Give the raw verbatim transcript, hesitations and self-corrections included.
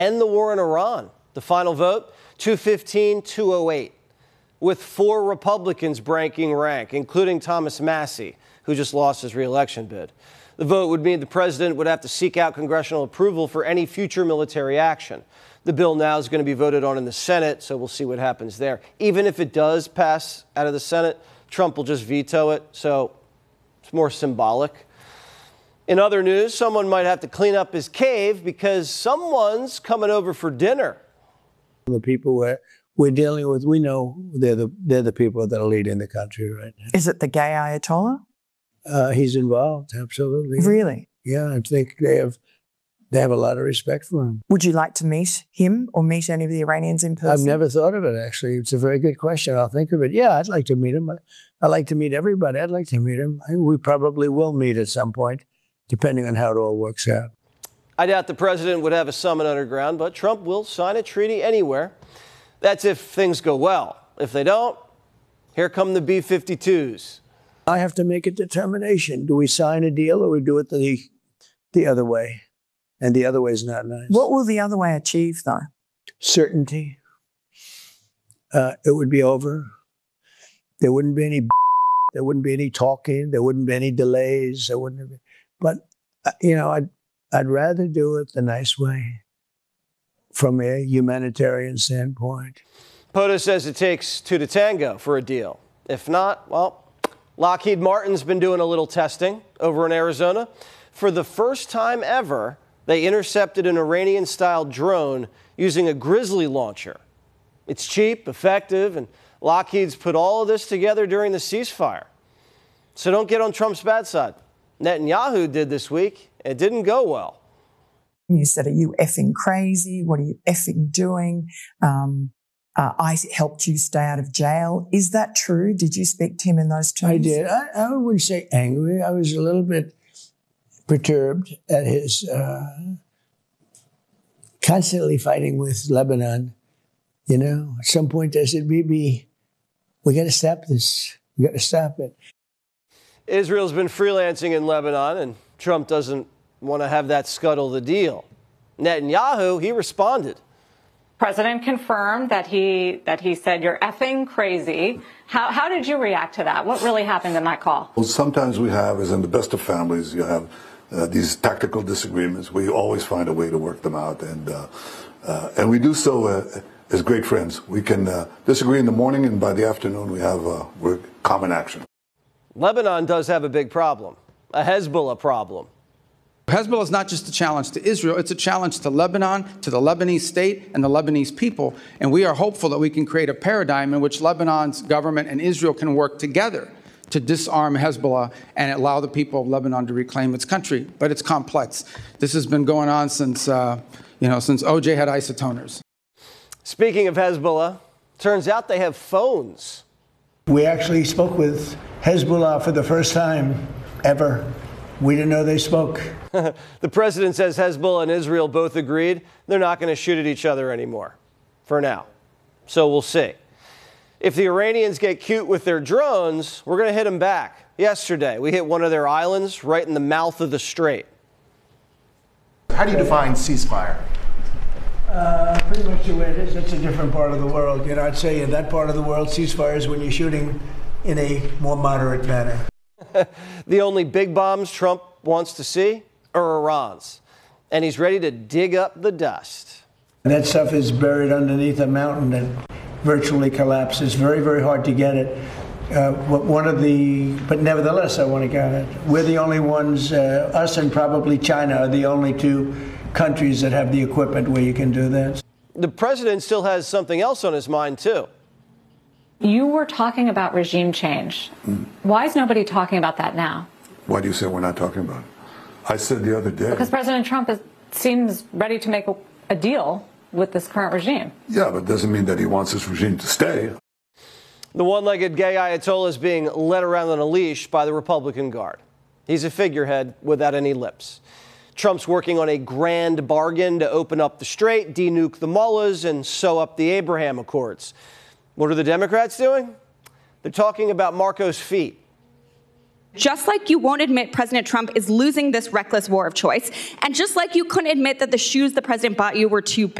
End the war in Iran. The final vote, two fifteen, two oh eight, with four Republicans breaking rank, including Thomas Massie, who just lost his re-election bid. The vote would mean the president would have to seek out congressional approval for any future military action. The bill now is going to be voted on in the Senate, so we'll see what happens there. Even if it does pass out of the Senate, Trump will just veto it, so it's more symbolic. In other news, someone might have to clean up his cave because someone's coming over for dinner. The people we're, we're dealing with, we know they're the, they're the people that are leading the country right now. Is it the gay Ayatollah? Uh, he's involved, absolutely. Really? Yeah, I think they have they have a lot of respect for him. Would you like to meet him or meet any of the Iranians in person? I've never thought of it, actually. It's a very good question. I'll think of it. Yeah, I'd like to meet him. I'd like to meet everybody. I'd like to meet him. We probably will meet at some point, depending on how it all works out. I doubt the president would have a summit underground, but Trump will sign a treaty anywhere. That's if things go well. If they don't, here come the B fifty-twos. I have to make a determination. Do we sign a deal or we do it the, the other way? And the other way is not nice. What will the other way achieve, though? Certainty. Uh, it would be over. There wouldn't be any there wouldn't be any talking. There wouldn't be any delays. There wouldn't be, but, uh, you know, I'd, I'd rather do it the nice way from a humanitarian standpoint. POTUS says it takes two to tango for a deal. If not, well, Lockheed Martin's been doing a little testing over in Arizona. For the first time ever, they intercepted an Iranian-style drone using a Grizzly launcher. It's cheap, effective, and Lockheed's put all of this together during the ceasefire. So don't get on Trump's bad side. Netanyahu did this week. It didn't go well. You said, are you effing crazy? What are you effing doing? Um, uh, I helped you stay out of jail. Is that true? Did you speak to him in those terms? I did. I, I wouldn't say angry. I was a little bit perturbed at his uh, constantly fighting with Lebanon. You know, at some point I said, Bibi, we got to stop this. We got to stop it. Israel's been freelancing in Lebanon, and Trump doesn't want to have that scuttle the deal. Netanyahu, he responded. President confirmed that he that he said, you're effing crazy. How, how did you react to that? What really happened in that call? Well, sometimes we have, as in the best of families, you have uh, these tactical disagreements where you always find a way to work them out. And, uh, uh, and we do so uh, as great friends. We can uh, disagree in the morning, and by the afternoon we have uh, we're common action. Lebanon does have a big problem, a Hezbollah problem. Hezbollah is not just a challenge to Israel, it's a challenge to Lebanon, to the Lebanese state and the Lebanese people. And we are hopeful that we can create a paradigm in which Lebanon's government and Israel can work together to disarm Hezbollah and allow the people of Lebanon to reclaim its country. But it's complex. This has been going on since, uh, you know, since O J had isotoners. Speaking of Hezbollah, turns out they have phones. We actually spoke with Hezbollah for the first time ever. We didn't know they spoke. The president says Hezbollah and Israel both agreed they're not going to shoot at each other anymore, for now. So we'll see. If the Iranians get cute with their drones, we're going to hit them back. Yesterday, we hit one of their islands right in the mouth of the strait. How do you define ceasefire? Uh, pretty much the way it is. It's a different part of the world. You know, I'd say in that part of the world, ceasefire is when you're shooting in a more moderate manner. The only big bombs Trump wants to see are Iran's, and he's ready to dig up the dust. And that stuff is buried underneath a mountain that virtually collapses. Very, very hard to get it. Uh, one of the, but nevertheless, I want to get it. We're the only ones, uh, us and probably China are the only two countries that have the equipment where you can do that. The president still has something else on his mind, too. You were talking about regime change. Mm. Why is nobody talking about that now? Why do you say we're not talking about it? I said the other day. Because President Trump is, seems ready to make a, a deal with this current regime. Yeah, but it doesn't mean that he wants this regime to stay. The one-legged gay Ayatollah is being led around on a leash by the Republican Guard. He's a figurehead without any lips. Trump's working on a grand bargain to open up the strait, denuke the mullahs, and sew up the Abraham Accords. What are the Democrats doing? They're talking about Marco's feet. Just like you won't admit President Trump is losing this reckless war of choice, and just like you couldn't admit that the shoes the president bought you were too big.